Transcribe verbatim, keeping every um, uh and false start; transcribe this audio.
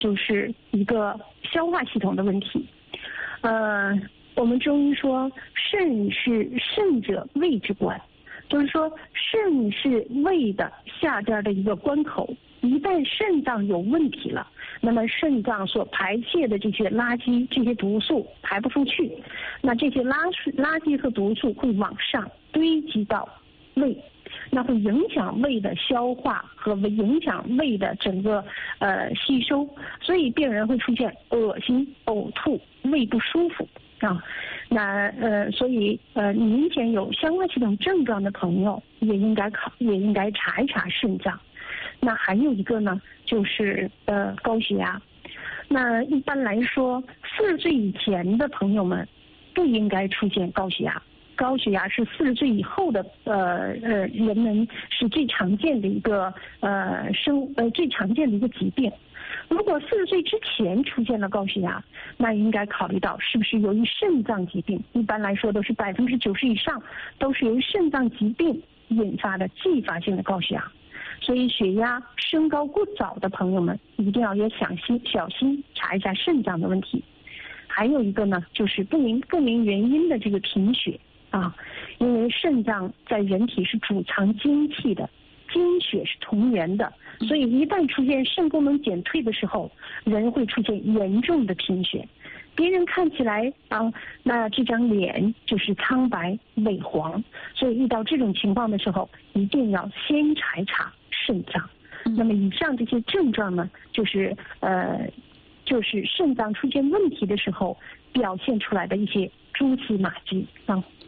就是一个消化系统的问题。呃，我们中医说肾是肾者胃之官，就是说肾是胃的下边的一个关口，一旦肾脏有问题了，那么肾脏所排泄的这些垃圾、这些毒素排不出去，那这些垃垃圾和毒素会往上堆积到胃，那会影响胃的消化和影响胃的整个呃吸收，所以病人会出现恶心、呕吐、胃不舒服啊。那呃，所以呃，明显有消化系统症状的朋友也应该考，也应该查一查肾脏。那还有一个呢，就是呃高血压。那一般来说，四十岁以前的朋友们不应该出现高血压。高血压是四十岁以后的呃呃人们是最常见的一个呃生呃最常见的一个疾病。如果四十岁之前出现了高血压，那应该考虑到是不是由于肾脏疾病。一般来说都是百分之九十以上都是由于肾脏疾病引发的继发性的高血压。所以血压升高过早的朋友们一定要也小心小心查一下肾脏的问题。还有一个呢，就是不明不明原因的这个贫血啊，因为肾脏在人体是储藏精气的，精血是同源的，所以一旦出现肾功能减退的时候，人会出现严重的贫血。别人看起来啊，那这张脸就是苍白萎黄，所以遇到这种情况的时候，一定要先查一查肾脏。那么以上这些症状呢，就是呃，就是肾脏出现问题的时候表现出来的一些蛛丝马迹啊。